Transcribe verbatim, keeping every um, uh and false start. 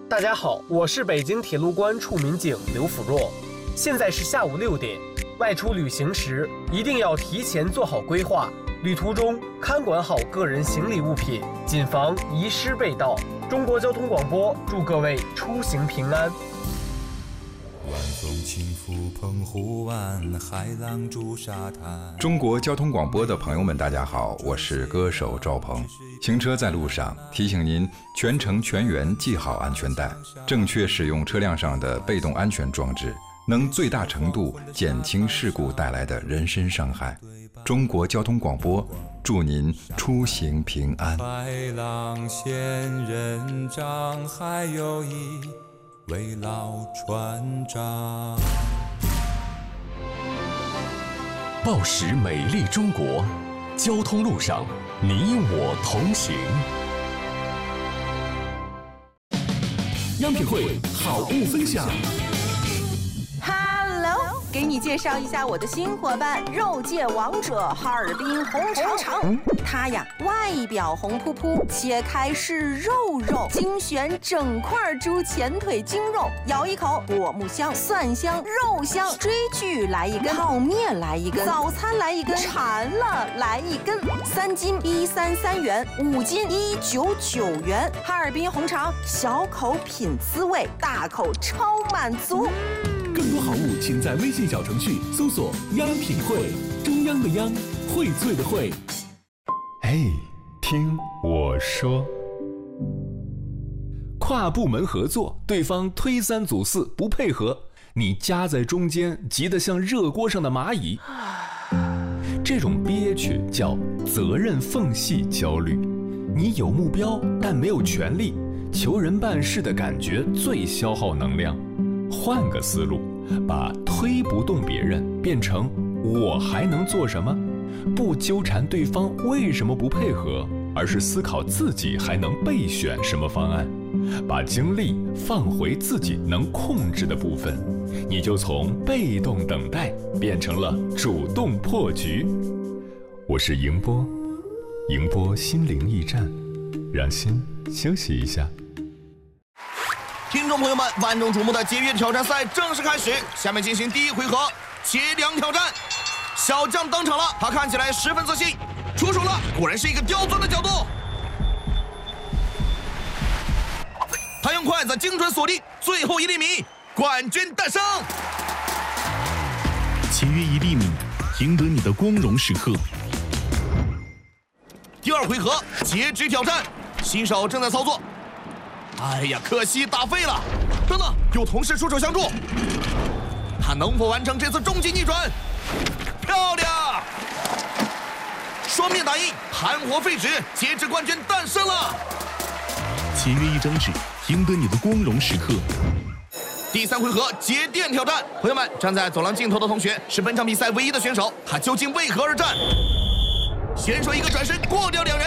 大家好，我是北京铁路关处民警刘辅若。现在是下午六点，外出旅行时一定要提前做好规划，旅途中看管好个人行李物品，谨防遗失被盗。中国交通广播祝各位出行平安。 晚风轻拂澎湖湾，海浪逐沙滩。 中国交通广播的朋友们，大家好，我是歌手赵鹏。行车在路上，提醒您全程全员系好安全带，正确使用车辆上的被动安全装置，能最大程度减轻事故带来的人身伤害。中国交通广播祝您出行平安。 白浪仙人掌，还有一位老船长。 报时美丽中国，交通路上你我同行。 央品汇好物分享。 Hello， 给你介绍一下我的新伙伴——肉界王者哈尔滨红肠。它呀，外表红扑扑，切开是肉肉，精选整块猪前腿精肉，咬一口，果木香、蒜香、肉香。追剧来一根，泡面来一根，早餐来一根，馋了来一根。三斤一三三元，五斤一九九元。哈尔滨红肠，小口品滋味，大口超满足。 更多好物，请在微信小程序搜索“央品汇”，中央的央，荟萃的荟。 哎，听我说，跨部门合作，对方推三阻四不配合，你夹在中间，急得像热锅上的蚂蚁。这种憋屈叫责任缝隙焦虑。你有目标，但没有权利，求人办事的感觉最消耗能量。换个思路，把推不动别人变成我还能做什么？不纠缠对方为什么不配合，而是思考自己还能备选什么方案，把精力放回自己能控制的部分，你就从被动等待变成了主动破局。我是迎波，迎波心灵驿站，让心休息一下。 听众朋友们，万众瞩目的节约挑战赛正式开始，下面进行第一回合切梁挑战。小将登场了，他看起来十分自信，出手了，果然是一个刁钻的角度。他用筷子精准锁定最后一粒米，冠军诞生。 节约一粒米，赢得你的光荣时刻。 第二回合截肢挑战，新手正在操作。哎呀，可惜打废了！等等，有同事出手相助，他能否完成这次终极逆转？漂亮！双面打印，含活废纸，截肢冠军诞生了！ 节约一张纸，赢得你的光荣时刻。 第三回合节电挑战，朋友们，站在走廊尽头的同学是本场比赛唯一的选手，他究竟为何而战？选手一个转身过掉两人，